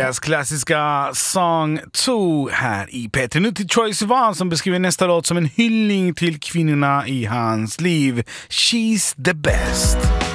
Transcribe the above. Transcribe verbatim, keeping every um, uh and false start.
Deras klassiska Song två här i P tre. Nu till Troye Sivan som beskriver nästa låt som en hyllning till kvinnorna i hans liv. She's the best.